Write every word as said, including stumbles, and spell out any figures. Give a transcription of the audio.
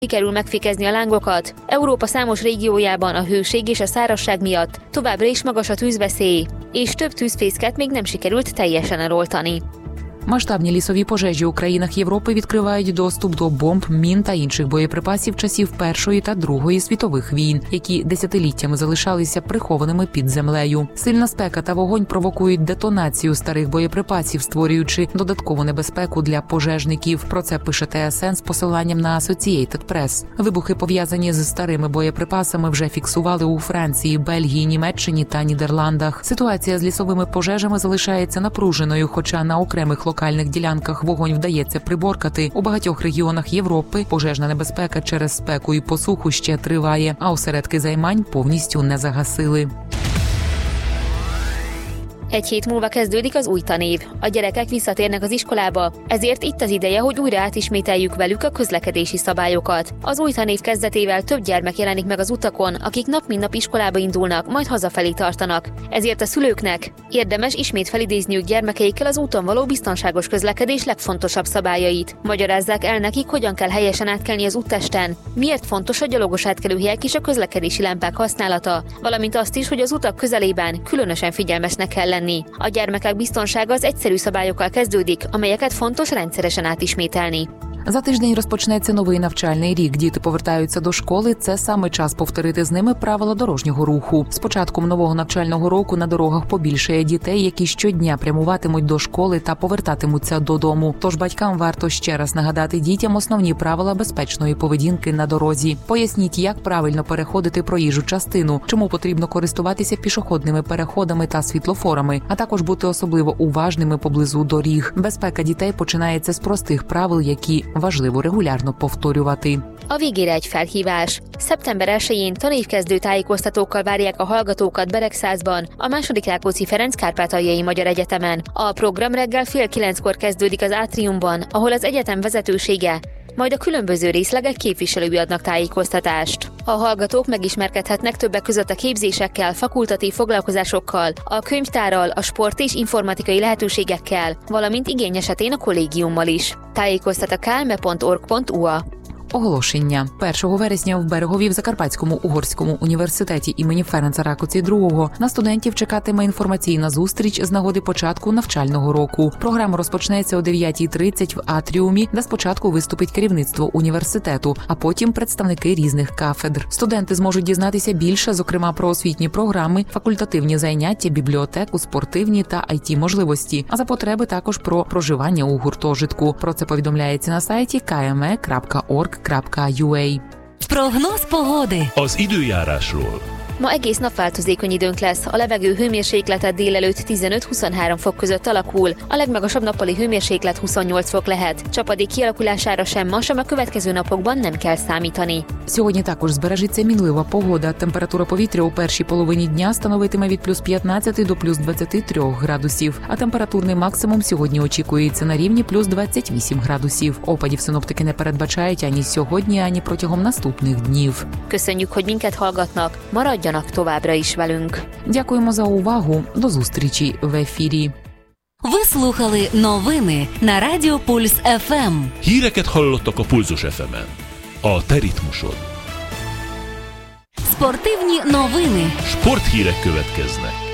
Sikerül megfékezni a lángokat. Európa számos régiójában a hőség és a szárazság miatt továbbra is magas a tűzveszély, és több tűzfészket még nem sikerült teljesen eloltani. Масштабні лісові пожежі у країнах Європи відкривають доступ до бомб, мін та інших боєприпасів часів Першої та Другої світових війн, які десятиліттями залишалися прихованими під землею. Сильна спека та вогонь провокують детонацію старих боєприпасів, створюючи додаткову небезпеку для пожежників. Про це пише ТСН з посиланням на Associated Press. Вибухи, пов'язані з старими боєприпасами, вже фіксували у Франції, Бельгії, Німеччині та Нідерландах. Ситуація з лісовими пожежами залишається напруженою, хоча на окремих локальних ділянках вогонь вдається приборкати. У багатьох регіонах Європи пожежна небезпека через спеку і посуху ще tриває, а осередки займань повністю не загасили. Egy hét múlva kezdődik az új tanév. A gyerekek visszatérnek az iskolába, ezért itt az ideje, hogy újra átismételjük velük a közlekedési szabályokat. Az új tanév kezdetével több gyermek jelenik meg az utakon, akik nap mint nap iskolába indulnak, majd hazafelé tartanak. Ezért a szülőknek érdemes ismét felidézniük gyermekeikkel az úton való biztonságos közlekedés legfontosabb szabályait. Magyarázzák el nekik, hogyan kell helyesen átkelni az úttesten, miért fontos a gyalogos átkelőhelyek és a közlekedési lámpák használata, valamint azt is, hogy az utak közelében különösen figyelmesnek kell lenni. A gyermekek biztonsága az egyszerű szabályokkal kezdődik, amelyeket fontos rendszeresen átismételni. За тиждень розпочнеться новий навчальний рік. Діти повертаються до школи. Це саме час повторити з ними правила дорожнього руху. З початком нового навчального року на дорогах побільшає дітей, які щодня прямуватимуть до школи та повертатимуться додому. Тож батькам варто ще раз нагадати дітям основні правила безпечної поведінки на дорозі. Поясніть, як правильно переходити проїжджу частину, чому потрібно користуватися пішохідними переходами та світлофорами, а також бути особливо уважними поблизу доріг. Безпека дітей починається з простих правил, які важливо регулярно повторювати. A végére egy felhívás. Szeptember elsején tanévkezdő tájékoztatókkal várják a hallgatókat Beregszázban, a második Rákóczi Ferenc Kárpátaljai Magyar Egyetemen. A program reggel fél kilenckor kezdődik az átriumban, ahol az egyetem vezetősége, majd a különböző részlegek képviselői adnak tájékoztatást. A hallgatók megismerkedhetnek többek között a képzésekkel, fakultatív foglalkozásokkal, a könyvtárral, a sport és informatikai lehetőségekkel, valamint igény esetén a kollégiummal is. Tájékoztat a kálme pont org pont ua. Оголошення. першого вересня в Берегові в Закарпатському угорському університеті імені Ференца Ракоці другого на студентів чекатиме інформаційна зустріч з нагоди початку навчального року. Програма розпочнеться о дев'ятій тридцять в атріумі, де спочатку виступить керівництво університету, а потім представники різних кафедр. Студенти зможуть дізнатися більше, зокрема про освітні програми, факультативні заняття, бібліотеку, спортивні та ай ті-можливості, а за потреби також про проживання у гуртожитку. Про це повідомляється на сайті ка ем е крапка орг крапка ю а. Prognoz pogody. Az időjárásról. Ma egész nap változékony időnk lesz, a levegő hőmérséklete délelőtt tizenöt-huszonhárom fok között alakul, a legmagasabb nappali hőmérséklet huszonnyolc fok lehet. Csapadék kialakulására sem ma, sem a következő napokban nem kell számítani. Сьогодні також збережеться мінлива погода. Температура повітря у першій половині дня становитиме від плюс п'ятнадцять до плюс двадцять три градусів, а температурний максимум сьогодні очікується на рівні плюс двадцять вісім градусів. Опадів синоптики не передбачають ані сьогодні, ані протягом наступних днів. Köszönjük, hogy minket hallgatnak. Maradjanak továbbra is velünk. Дякуємо за увагу. До зустрічі в ефірі. Ви слухали новини на Радіо Пульс еф ем. Híreket hallottak a Pulzus еф емен. A te ritmusod. Спортивні новини. Sporthírek következnek.